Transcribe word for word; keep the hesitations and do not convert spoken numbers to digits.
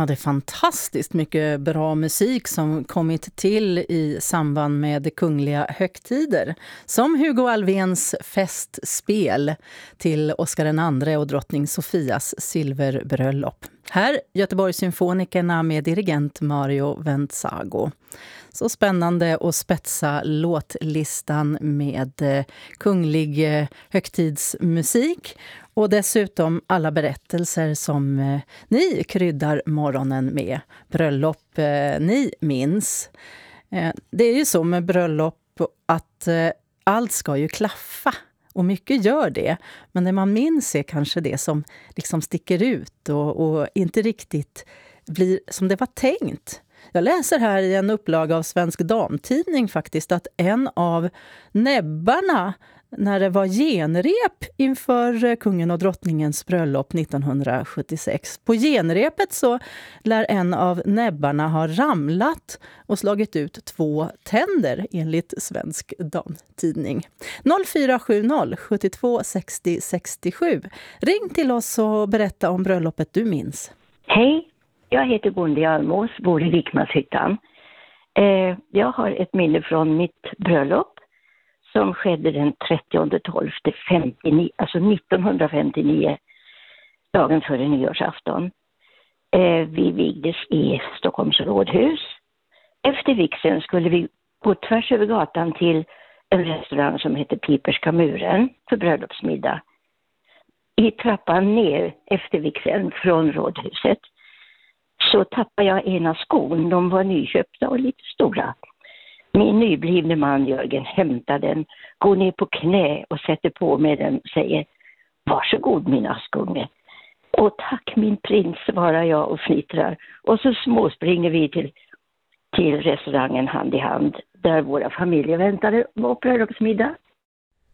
Ja, det är fantastiskt mycket bra musik som kommit till i samband med kungliga högtider. Som Hugo Alfvéns festspel till Oscar den andre och drottning Sofias silverbröllop. Här Göteborgssymfonikerna med dirigent Mario Ventsago. Så spännande att spetsa låtlistan med kunglig högtidsmusik. Och dessutom alla berättelser som eh, ni kryddar morgonen med. Bröllop eh, ni minns. Eh, det är ju så med bröllop att eh, allt ska ju klaffa. Och mycket gör det. Men det man minns är kanske det som liksom sticker ut och, och inte riktigt blir som det var tänkt. Jag läser här i en upplaga av Svensk Damtidning faktiskt att en av näbbarna när det var genrep inför kungen och drottningens bröllop nittonhundrasjuttiosex. På genrepet så lär en av näbbarna ha ramlat och slagit ut två tänder enligt Svensk Damtidning. noll fyra sju noll sju två sex noll sex sju. Ring till oss och berätta om bröllopet du minns. Hej, jag heter Bondi Almås, bor i Vikmanshyttan. Eh, jag har ett minne från mitt bröllop som skedde den trettionde tolfte femtionio, alltså nittonhundrafemtionio, dagen före nyårsafton. Eh, vi vigdes i Stockholms rådhus. Efter vigseln skulle vi gå tvärs över gatan till en restaurang som heter Piperska muren för bröllopsmiddag. I trappan ner efter vigseln från rådhuset så tappade jag ena skon. De var nyköpta och lite stora. Min nyblivne man Jörgen hämtar den, går ner på knä och sätter på med den och säger: varsågod min askunge. Och tack min prins, svarar jag och fnittrar. Och så småspringer vi till, till restaurangen hand i hand där våra familjer väntade på bröllopsmiddag.